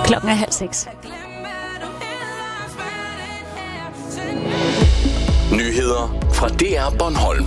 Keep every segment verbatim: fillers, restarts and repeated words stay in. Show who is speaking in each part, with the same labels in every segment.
Speaker 1: Klokken er halv seks.
Speaker 2: Nyheder fra D R Bornholm.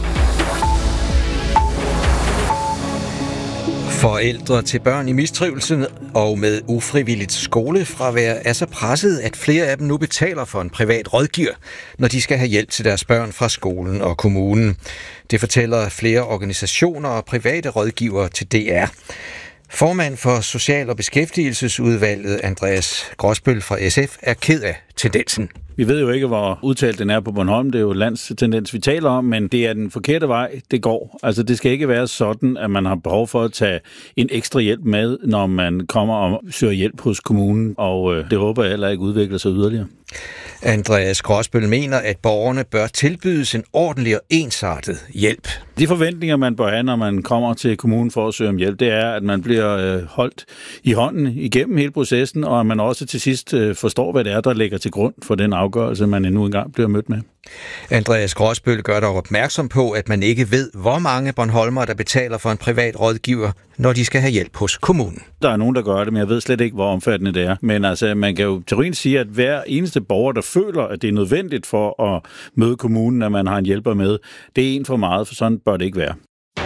Speaker 3: Forældre til børn i mistrivsel og med ufrivilligt skolefravær er så presset, at flere af dem nu betaler for en privat rådgiver, når de skal have hjælp til deres børn fra skolen og kommunen. Det fortæller flere organisationer og private rådgivere til D R. Formand for Social- og Beskæftigelsesudvalget, Andreas Gråsbøl fra S F, er ked af tendensen.
Speaker 4: Vi ved jo ikke, hvor udtalt den er på Bornholm. Det er jo landstendens, vi taler om, men det er den forkerte vej, det går. Altså, det skal ikke være sådan, at man har behov for at tage en ekstra hjælp med, når man kommer og søger hjælp hos kommunen, og øh, det håber jeg heller ikke udvikler sig yderligere.
Speaker 3: Andreas Gråsbøl mener, at borgerne bør tilbydes en ordentlig og ensartet hjælp.
Speaker 4: De forventninger, man bør have, når man kommer til kommunen for at søge om hjælp, det er, at man bliver øh, holdt i hånden igennem hele processen, og at man også til sidst øh, forstår, hvad det er, der ligger til grund for den afgørelse, man endnu engang bliver mødt med.
Speaker 3: Andreas Gråsbøl gør dog opmærksom på, at man ikke ved, hvor mange bornholmere, der betaler for en privat rådgiver, når de skal have hjælp hos kommunen.
Speaker 4: Der er nogen, der gør det, men jeg ved slet ikke, hvor omfattende det er. Men altså, man kan jo teorien sige, at hver eneste borger, der føler, at det er nødvendigt for at møde kommunen, at man har en hjælper med, det er en for meget, for sådan bør det ikke være.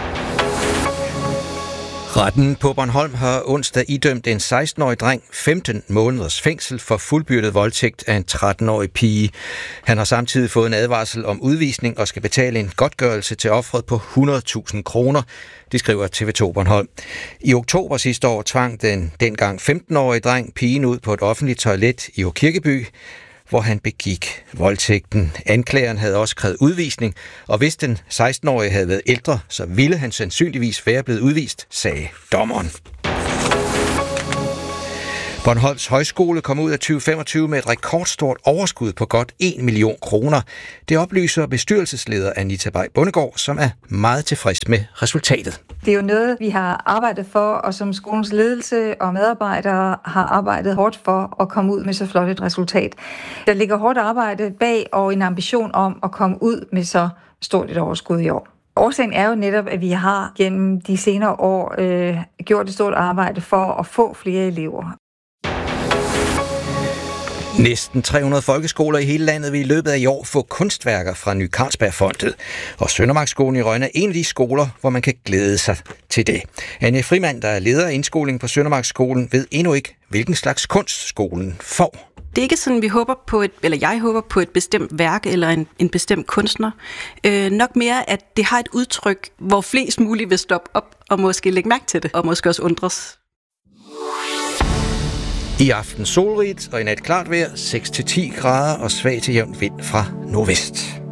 Speaker 3: Retten på Bornholm har onsdag idømt en seksten-årig dreng femten måneders fængsel for fuldbyrdet voldtægt af en tretten-årig pige. Han har samtidig fået en advarsel om udvisning og skal betale en godtgørelse til offeret på hundrede tusind kroner. Det skriver T V to Bornholm. I oktober sidste år tvang den dengang femten-årige dreng pigen ud på et offentligt toilet i Kirkeby, hvor han begik voldtægten. Anklageren havde også krævet udvisning, og hvis den seksten-årige havde været ældre, så ville han sandsynligvis være blevet udvist, sagde dommeren. Bornholms Højskole kom ud af tyve femogtyve med et rekordstort overskud på godt en million kroner. Det oplyser bestyrelsesleder Anita Bay Bundegård, som er meget tilfreds med resultatet.
Speaker 5: Det er jo noget, vi har arbejdet for, og som skolens ledelse og medarbejdere har arbejdet hårdt for at komme ud med så flot et resultat. Der ligger hårdt arbejde bag og en ambition om at komme ud med så stort et overskud i år. Årsagen er jo netop, at vi har gennem de senere år øh, gjort et stort arbejde for at få flere elever.
Speaker 3: Næsten tre hundrede folkeskoler i hele landet vil i løbet af i år få kunstværker fra Ny Carlsbergfondet. Og Søndermarksskolen i Rønne er en af de skoler, hvor man kan glæde sig til det. Anja Frimand, der er leder af indskolingen på Søndermarksskolen, ved endnu ikke, hvilken slags kunst skolen får.
Speaker 6: Det er ikke sådan, vi håber på et, eller jeg håber på et bestemt værk eller en, en bestemt kunstner. Øh, nok mere, at det har et udtryk, hvor flest muligt vil stoppe op og måske lægge mærke til det, og måske også undres.
Speaker 3: I aften solrigt og i nat klart vejr, seks til ti grader og svag til jævn vind fra nordvest.